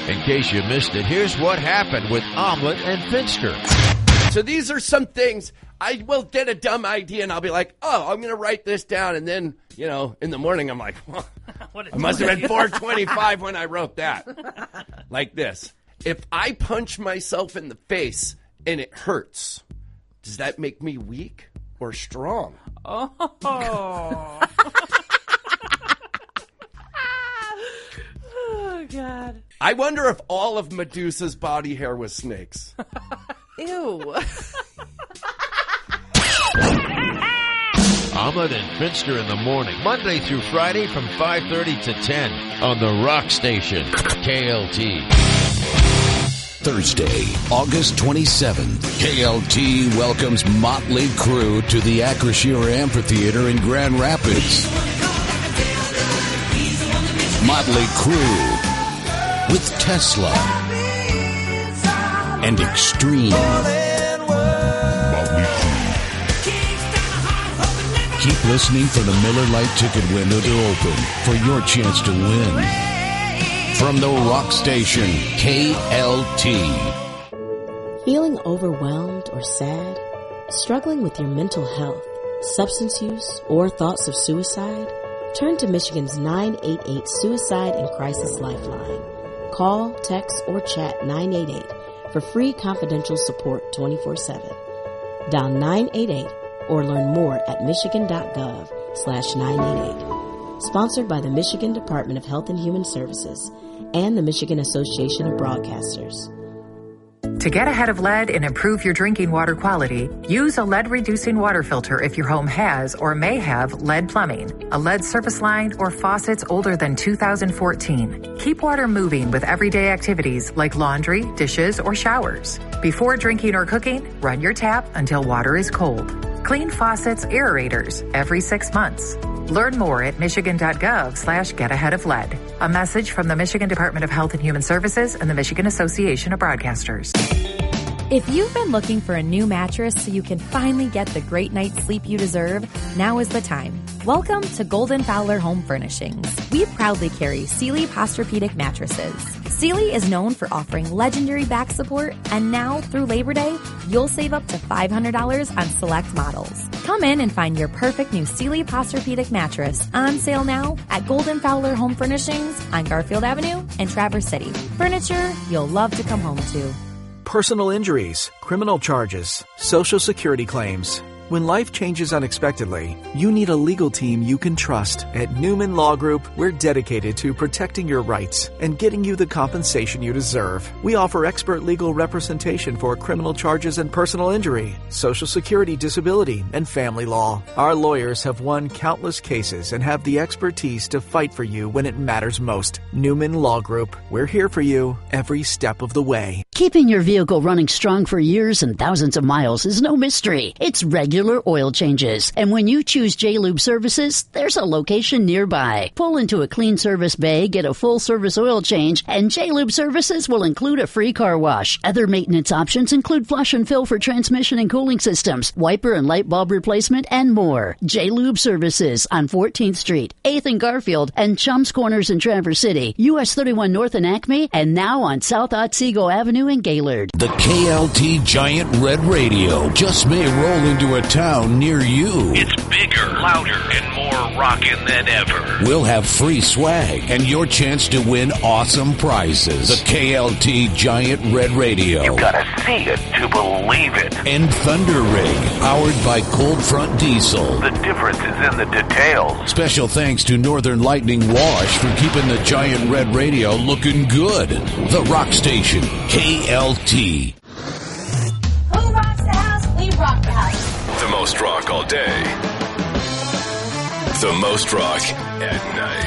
In case you missed it, here's what happened with Omelet and Finster. So these are some things. I will get a dumb idea, and I'll be like, oh, I'm going to write this down. And then, in the morning, I'm like, well, I must have been 4:25 when I wrote that. Like this. If I punch myself in the face and it hurts, does that make me weak or strong? Oh. Oh, God. I wonder if all of Medusa's body hair was snakes. Ew. Omelet and Finster in the morning, Monday through Friday from 5:30 to 10 on the Rock Station, KLT. Thursday, August 27th, KLT welcomes Motley Crue to the Acrisure Amphitheater in Grand Rapids. Motley Crue with Tesla and Extreme. Motley Crue. Keep listening for the Miller Lite ticket window to open for your chance to win. From the Rock Station, KLT. Feeling overwhelmed or sad? Struggling with your mental health, substance use, or thoughts of suicide? Turn to Michigan's 988 Suicide and Crisis Lifeline. Call, text, or chat 988 for free confidential support 24/7. Dial 988 or learn more at michigan.gov/988. Sponsored by the Michigan Department of Health and Human Services and the Michigan Association of Broadcasters. To get ahead of lead and improve your drinking water quality, use a lead-reducing water filter if your home has or may have lead plumbing, a lead service line, or faucets older than 2014. Keep water moving with everyday activities like laundry, dishes, or showers. Before drinking or cooking, run your tap until water is cold. Clean faucets, aerators every 6 months. Learn more at michigan.gov/getaheadoflead. A message from the Michigan Department of Health and Human Services and the Michigan Association of Broadcasters. If you've been looking for a new mattress so you can finally get the great night's sleep you deserve, now is the time. Welcome to Golden Fowler Home Furnishings. We proudly carry Sealy Posturepedic mattresses. Sealy is known for offering legendary back support, and now through Labor Day, you'll save up to $500 on select models. Come in and find your perfect new Sealy Posturepedic mattress on sale now at Golden Fowler Home Furnishings on Garfield Avenue in Traverse City. Furniture you'll love to come home to. Personal injuries, criminal charges, Social Security claims. When life changes unexpectedly, you need a legal team you can trust. At Newman Law Group, we're dedicated to protecting your rights and getting you the compensation you deserve. We offer expert legal representation for criminal charges and personal injury, Social Security, disability, and family law. Our lawyers have won countless cases and have the expertise to fight for you when it matters most. Newman Law Group, we're here for you every step of the way. Keeping your vehicle running strong for years and thousands of miles is no mystery. It's regular oil changes. And when you choose J-Lube Services, there's a location nearby. Pull into a clean service bay, get a full service oil change, and J-Lube Services will include a free car wash. Other maintenance options include flush and fill for transmission and cooling systems, wiper and light bulb replacement, and more. J-Lube Services on 14th Street, 8th and Garfield, and Chums Corners in Traverse City, US 31 North in Acme, and now on South Otsego Avenue in Gaylord. The KLT Giant Red Radio just may roll into a town near you. It's bigger, louder, and more rockin' than ever. We'll have free swag and your chance to win awesome prizes. The KLT Giant Red Radio. You gotta see it to believe it. And Thunder Rig, powered by Cold Front Diesel. The difference is in the details. Special thanks to Northern Lightning Wash for keeping the Giant Red Radio looking good. The Rock Station, KLT. Who rocks the house? We rock the house. The most rock all day. The most rock at night.